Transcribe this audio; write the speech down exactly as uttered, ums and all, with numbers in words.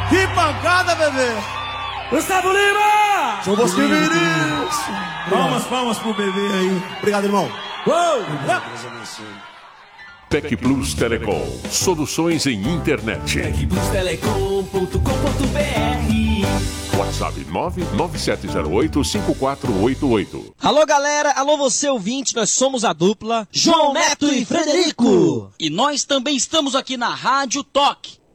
Que pancada, bebê! Gustavo Lima! João Bosco e Vinícius! Palmas, palmas pro bebê aí. Obrigado, irmão. Uou! Tec Plus Telecom. Soluções em internet. tec plus telecom ponto com ponto br. WhatsApp nove nove sete zero oito cinco quatro oito oito. Alô, galera. Alô, você ouvinte. Nós somos a dupla João Neto e Frederico. E nós também estamos aqui na Rádio Toque.